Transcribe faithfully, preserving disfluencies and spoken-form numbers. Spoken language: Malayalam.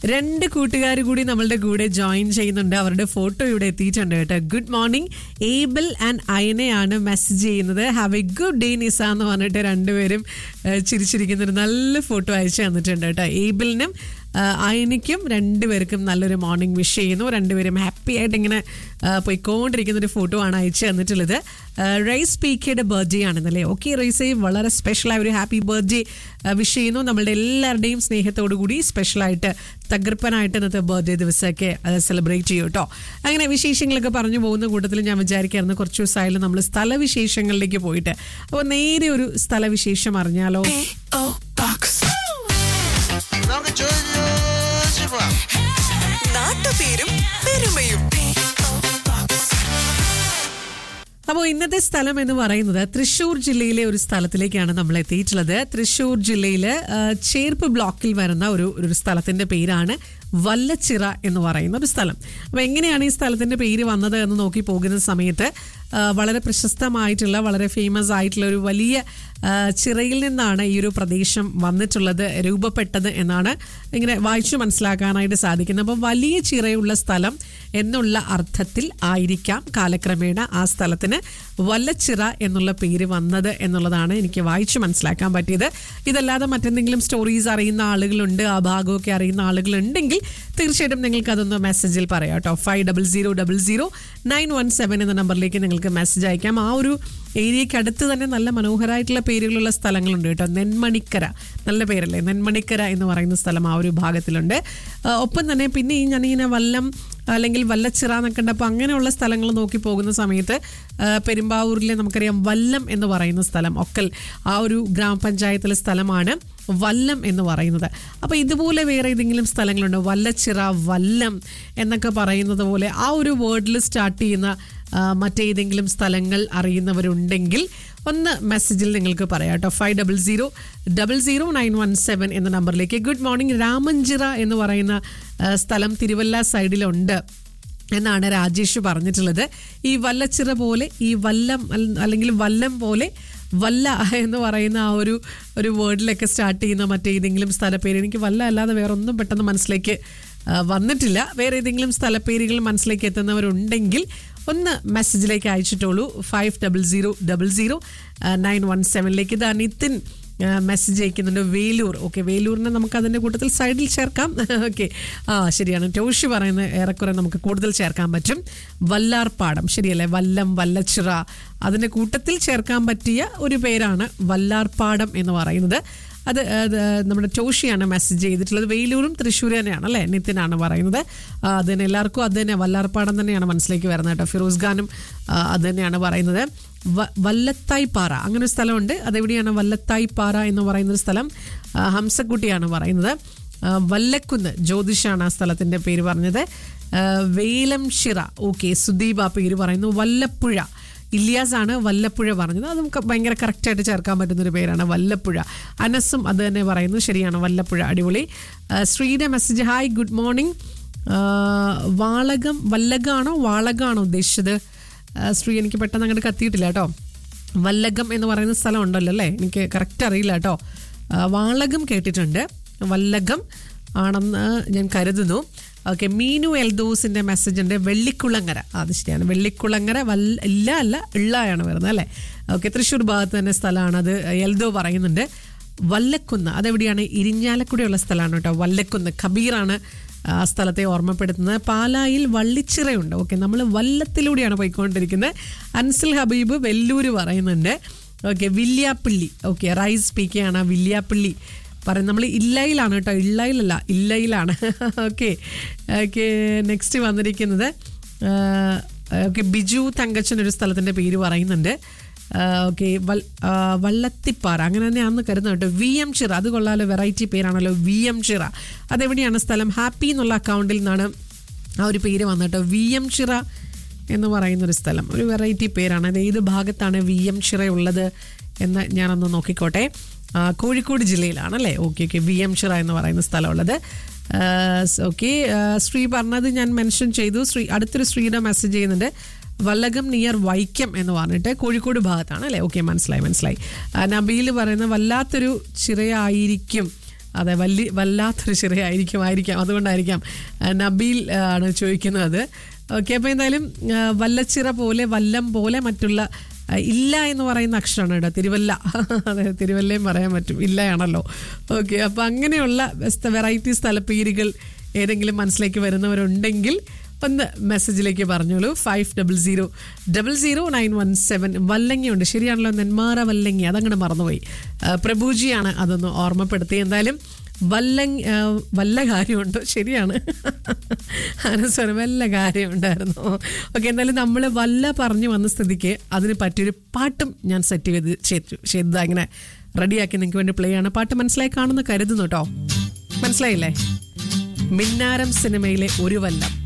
രണ്ട് കൂട്ടുകാർ കൂടി നമ്മളുടെ കൂടെ ജോയിൻ ചെയ്യുന്നുണ്ട്. അവരുടെ ഫോട്ടോ ഇവിടെ എത്തിയിട്ടുണ്ട് കേട്ടോ. Good morning. Able and അയനയാണ് message ചെയ്യുന്നത്. ഹാവ് എ ഗുഡ് ഡേ നിസ എന്ന് പറഞ്ഞിട്ട് രണ്ടുപേരും ചിരിച്ചിരിക്കുന്നൊരു നല്ല ഫോട്ടോ അയച്ചു തന്നിട്ടുണ്ട് കേട്ടോ. ഏബിളിനും അയനയ്ക്കും രണ്ടുപേർക്കും നല്ലൊരു മോർണിംഗ് വിഷ് ചെയ്യുന്നു. രണ്ടുപേരും ഹാപ്പി ആയിട്ട് ഇങ്ങനെ പോയിക്കൊണ്ടിരിക്കുന്ന ഒരു ഫോട്ടോ ആണ് അയച്ചു തന്നിട്ടുള്ളത്. Rice പീക്കയുടെ birthday ആണെന്നല്ലേ. ഓക്കെ റൈസേ, വളരെ സ്പെഷ്യലായ ഒരു ഹാപ്പി ബർത്ത്ഡേ വിഷ് ചെയ്യുന്നു. നമ്മളുടെ എല്ലാവരുടെയും സ്നേഹത്തോടു കൂടി സ്പെഷ്യലായിട്ട് തകർപ്പനായിട്ട് ഇന്നത്തെ ബർത്ത്ഡേ ദിവസമൊക്കെ സെലിബ്രേറ്റ് ചെയ്യും കേട്ടോ. അങ്ങനെ വിശേഷങ്ങളൊക്കെ പറഞ്ഞു പോകുന്ന കൂട്ടത്തിൽ ഞാൻ വിചാരിക്കായിരുന്നു കുറച്ച് ദിവസമായാലും നമ്മൾ സ്ഥലവിശേഷങ്ങളിലേക്ക് പോയിട്ട്. അപ്പോൾ നേരെ ഒരു സ്ഥലവിശേഷം അറിഞ്ഞാലോ. നാട്ടുപേരും പെരുമയും. അപ്പോൾ ഇന്നത്തെ സ്ഥലം എന്ന് പറയുന്നത് തൃശ്ശൂർ ജില്ലയിലെ ഒരു സ്ഥലത്തിലേക്കാണ് നമ്മൾ എത്തിയിട്ടുള്ളത്. തൃശ്ശൂർ ജില്ലയിലെ ചേർപ്പ് ബ്ലോക്കിൽ വരുന്ന ഒരു ഒരു സ്ഥലത്തിന്റെ പേരാണ് വല്ലച്ചിറ എന്ന് പറയുന്ന ഒരു സ്ഥലം. അപ്പോൾ എങ്ങനെയാണ് ഈ സ്ഥലത്തിന്റെ പേര് വന്നത് എന്ന് നോക്കി പോകുന്ന സമയത്ത് വളരെ പ്രശസ്തമായിട്ടുള്ള വളരെ ഫേമസ് ആയിട്ടുള്ള ഒരു വലിയ ചിറയിൽ നിന്നാണ് ഈ ഒരു പ്രദേശം വന്നിട്ടുള്ളത്, രൂപപ്പെട്ടത് എന്നാണ് ഇങ്ങനെ വായിച്ചു മനസ്സിലാക്കാനായിട്ട് സാധിക്കുന്നത്. അപ്പം വലിയ ചിറയുള്ള സ്ഥലം എന്നുള്ള അർത്ഥത്തിൽ ആയിരിക്കാം കാലക്രമേണ ആ സ്ഥലത്തിന് വല്ലച്ചിറ എന്നുള്ള പേര് വന്നത് എന്നുള്ളതാണ് എനിക്ക് വായിച്ചു മനസ്സിലാക്കാൻ പറ്റിയത്. ഇതല്ലാതെ മറ്റെന്തെങ്കിലും സ്റ്റോറീസ് അറിയുന്ന ആളുകളുണ്ട്, ആ ഭാഗമൊക്കെ അറിയുന്ന ആളുകളുണ്ടെങ്കിൽ തീർച്ചയായിട്ടും നിങ്ങൾക്ക് അതൊന്ന് മെസ്സേജിൽ പറയാം കേട്ടോ. Five double zero double zero nine one seven എന്ന നമ്പറിലേക്ക് നിങ്ങൾക്ക് മെസ്സേജ് അയക്കാം. ആ ഒരു ഏരിയയ്ക്ക് അടുത്ത് തന്നെ നല്ല മനോഹരമായിട്ടുള്ള പേരുകളുള്ള സ്ഥലങ്ങളുണ്ട് കേട്ടോ. നെന്മണിക്കര, നല്ല പേരല്ലേ, നെന്മണിക്കര എന്ന് പറയുന്ന സ്ഥലം ആ ഒരു ഭാഗത്തിലുണ്ട്. ഒപ്പം തന്നെ പിന്നെ ഈ ഞാനിങ്ങനെ വല്ലം അല്ലെങ്കിൽ വല്ലച്ചിറ എന്നൊക്കെ ഉണ്ട്. അപ്പോൾ അങ്ങനെയുള്ള സ്ഥലങ്ങൾ നോക്കി പോകുന്ന സമയത്ത് പെരുമ്പാവൂരിലെ നമുക്കറിയാം വല്ലം എന്ന് പറയുന്ന സ്ഥലം, ഒക്കൽ ആ ഒരു ഗ്രാമപഞ്ചായത്തിലെ സ്ഥലമാണ് വല്ലം എന്ന് പറയുന്നത്. അപ്പോൾ ഇതുപോലെ വേറെ ഏതെങ്കിലും സ്ഥലങ്ങളുണ്ട്, വല്ലച്ചിറ, വല്ലം എന്നൊക്കെ പറയുന്നത് പോലെ ആ ഒരു വേർഡിൽ സ്റ്റാർട്ട് ചെയ്യുന്ന മറ്റേതെങ്കിലും സ്ഥലങ്ങൾ അറിയുന്നവരുണ്ടെങ്കിൽ ഒന്ന് മെസ്സേജിൽ നിങ്ങൾക്ക് പറയാം കേട്ടോ. Five double zero double zero nine one seven എന്ന നമ്പറിലേക്ക്. Good morning. രാമഞ്ചിറ എന്ന് പറയുന്ന സ്ഥലം തിരുവല്ല സൈഡിലുണ്ട് എന്നാണ് രാജേഷ് പറഞ്ഞിട്ടുള്ളത്. ഈ വല്ലച്ചിറ പോലെ ഈ വല്ലം അല്ലെങ്കിൽ വല്ലം പോലെ വല്ല എന്ന് പറയുന്ന ആ ഒരു ഒരു വേർഡിലൊക്കെ സ്റ്റാർട്ട് ചെയ്യുന്ന മറ്റേതെങ്കിലും സ്ഥലപ്പേര്, എനിക്ക് വല്ല അല്ലാതെ വേറെ ഒന്നും പെട്ടെന്ന് മനസ്സിലേക്ക് വന്നിട്ടില്ല. വേറെ ഏതെങ്കിലും സ്ഥലപ്പേരുകൾ മനസ്സിലേക്ക് എത്തുന്നവരുണ്ടെങ്കിൽ ഒന്ന് മെസ്സേജിലേക്ക് അയച്ചിട്ടുള്ളൂ. Five double zero double zero nine one സെവനിലേക്ക്. ഇതാ നിതിൻ മെസ്സേജ് അയക്കുന്നുണ്ട്. വേലൂർ. ഓക്കെ, വേലൂരിനെ നമുക്ക് അതിൻ്റെ കൂട്ടത്തിൽ സൈഡിൽ ചേർക്കാം. ഓക്കെ, ആ ശരിയാണ്. ടോഷി പറയുന്ന ഏറെക്കുറെ നമുക്ക് കൂടുതൽ ചേർക്കാൻ പറ്റും. വല്ലാർപാടം ശരിയല്ലേ. വല്ലം, വല്ലച്ചിറ അതിൻ്റെ കൂട്ടത്തിൽ ചേർക്കാൻ പറ്റിയ ഒരു പേരാണ് വല്ലാർപാടം എന്ന് പറയുന്നത്. അത് നമ്മുടെ ടോഷിയാണ് മെസ്സേജ് ചെയ്തിട്ടുള്ളത്. വേലൂരും തൃശ്ശൂർ തന്നെയാണ് അല്ലേ, നിതിനാണ് പറയുന്നത്. അത് തന്നെ എല്ലാവർക്കും അത് തന്നെ വല്ലാർപാടം തന്നെയാണ് മനസ്സിലേക്ക് വരുന്നത് കേട്ടോ. ഫിറോസ് ഖാനും അത് തന്നെയാണ് പറയുന്നത്. വല്ലത്തായി പാറ അങ്ങനെ ഒരു സ്ഥലമുണ്ട്. അതെവിടെയാണ് വല്ലത്തായി പാറ എന്ന് പറയുന്നൊരു സ്ഥലം? ഹംസക്കുട്ടിയാണ് പറയുന്നത്. വല്ലക്കുന്ന് ജ്യോതിഷാണ് ആ സ്ഥലത്തിൻ്റെ പേര് പറഞ്ഞത്. വേലം ഷിറ, ഓക്കെ, സുദീപ് ആ പേര് പറയുന്നു. വല്ലപ്പുഴ, ഇല്യാസ് ആണ് വല്ലപ്പുഴ പറഞ്ഞത്. അത് നമുക്ക് ഭയങ്കര കറക്റ്റായിട്ട് ചേർക്കാൻ പറ്റുന്നൊരു പേരാണ് വല്ലപ്പുഴ. അനസും അത് തന്നെ പറയുന്നു, ശരിയാണ്, വല്ലപ്പുഴ. അടിപൊളി. ശ്രീയുടെ message, hi good morning. Valakom, വല്ലകാണോ വാളകാണോ ഉദ്ദേശിച്ചത്? ശ്രീ എനിക്ക് പെട്ടെന്ന് അങ്ങോട്ട് കത്തിയിട്ടില്ല കേട്ടോ. വല്ലകം എന്ന് പറയുന്ന സ്ഥലം ഉണ്ടല്ലോ അല്ലേ, എനിക്ക് കറക്റ്റ് അറിയില്ല കേട്ടോ. വാളകം കേട്ടിട്ടുണ്ട്, വല്ലകം ആണെന്ന് ഞാൻ കരുതുന്നു. ഓക്കെ, മീനു എൽദോസിൻ്റെ മെസ്സേജ് ഉണ്ട്. വെള്ളിക്കുളങ്ങര, അത് ശരിയാണ്, വെള്ളിക്കുളങ്ങര. വല്ല ഇല്ല അല്ല ഇള്ളയാണ് വരുന്നത് അല്ലേ. ഓക്കെ, തൃശ്ശൂർ ഭാഗത്ത് തന്നെ സ്ഥലമാണ് അത്. എൽദോ പറയുന്നുണ്ട്. വല്ലക്കുന്ന് അതെവിടെയാണ്? ഇരിഞ്ഞാലക്കുടയുള്ള സ്ഥലമാണ് കേട്ടോ. വല്ലക്കുന്ന് ഖബീറാണ് ആ സ്ഥലത്തെ ഓർമ്മപ്പെടുത്തുന്നത്. പാലായിൽ വള്ളിച്ചിറയുണ്ട്. ഓക്കെ, നമ്മൾ വല്ലത്തിലൂടെയാണ് പോയിക്കൊണ്ടിരിക്കുന്നത്. അൻസിൽ ഹബീബ് വെല്ലൂർ പറയുന്നുണ്ട്. Okay, Villiappally. Okay, rice സ്പീക്കാണ് Villiappally പറയും. നമ്മൾ ഇല്ലയിലാണ് കേട്ടോ, ഇള്ളയിലല്ല ഇല്ലയിലാണ്. ഓക്കെ ഓക്കെ നെക്സ്റ്റ് വന്നിരിക്കുന്നത് ഓക്കെ ബിജു തങ്കച്ചൻ ഒരു സ്ഥലത്തിൻ്റെ പേര് പറയുന്നുണ്ട്. ഓക്കെ, വള്ളത്തിപ്പാറ അങ്ങനെ തന്നെയാണെന്ന് കരുതുന്നു കേട്ടോ. വി എം ചിറ, അത് കൊള്ളാലോ, വെറൈറ്റി പേരാണല്ലോ വി എം ചിറ. അതെവിടെയാണ് സ്ഥലം? ഹാപ്പി എന്നുള്ള അക്കൗണ്ടിൽ നിന്നാണ് ആ ഒരു പേര് വന്നത് കേട്ടോ. വി എം ചിറ എന്ന് പറയുന്നൊരു സ്ഥലം, ഒരു വെറൈറ്റി പേരാണ്. അത് ഏത് ഭാഗത്താണ് വി എം ചിറ ഉള്ളത് എന്ന് ഞാനൊന്ന് നോക്കിക്കോട്ടെ. Kozhikode ജില്ലയിലാണല്ലേ. Okay okay V M ചിറ എന്ന് പറയുന്ന സ്ഥലമുള്ളത്. ഓക്കെ, ശ്രീ പറഞ്ഞത് ഞാൻ മെൻഷൻ ചെയ്തു. ശ്രീ അടുത്തൊരു ശ്രീയുടെ മെസ്സേജ് ചെയ്യുന്നുണ്ട്. വല്ലകം നിയർ വൈക്കം എന്ന് പറഞ്ഞിട്ട് കോഴിക്കോട് ഭാഗത്താണ് അല്ലേ. ഓക്കെ, മനസ്സിലായി മനസ്സിലായി. നബീൽ പറയുന്ന വല്ലാത്തൊരു ചിറയായിരിക്കും അതെ, വലിയ വല്ലാത്തൊരു ചിറയായിരിക്കും ആയിരിക്കാം അതുകൊണ്ടായിരിക്കാം നബീൽ ആണ് ചോദിക്കുന്നത്. ഓക്കെ, അപ്പോൾ എന്തായാലും വല്ലച്ചിറ പോലെ വല്ലം പോലെ മറ്റുള്ള ഇല്ല എന്ന് പറയുന്ന അക്ഷരമാണ് കേട്ടോ തിരുവല്ല. അതെ, തിരുവല്ലയും പറയാൻ പറ്റും, ഇല്ലയാണല്ലോ. ഓക്കെ, അപ്പോൾ അങ്ങനെയുള്ള വെറൈറ്റി സ്ഥലപ്പേരുകൾ ഏതെങ്കിലും മനസ്സിലേക്ക് വരുന്നവരുണ്ടെങ്കിൽ ഒന്ന് മെസ്സേജിലേക്ക് പറഞ്ഞോളൂ. Five double zero double zero nine one seven. വല്ലങ്ങിയുണ്ട്, ശരിയാണല്ലോ, നെന്മാറ വല്ലങ്ങി, അതങ്ങനെ മറന്നുപോയി. പ്രഭുജിയാണ് അതൊന്ന് ഓർമ്മപ്പെടുത്തി. എന്തായാലും വല്ലങ് വല്ല കാര്യമുണ്ടോ, ശരിയാണ് അനുസ്വരം, വല്ല കാര്യമുണ്ടായിരുന്നു. ഓക്കെ, എന്തായാലും നമ്മൾ വല്ല പറഞ്ഞു വന്ന സ്ഥിതിക്ക് അതിന് പറ്റിയൊരു പാട്ടും ഞാൻ സെറ്റ് ചെയ്ത് ചെയ്തു ചെയ്തത് അങ്ങനെ റെഡിയാക്കി നിങ്ങൾക്ക് വേണ്ടി പ്ലേ ആണ്. പാട്ട് മനസ്സിലായി കാണുന്ന കരുതുന്നു കേട്ടോ. മനസ്സിലായില്ലേ? മിന്നാരം സിനിമയിലെ ഒരു വല്ലം.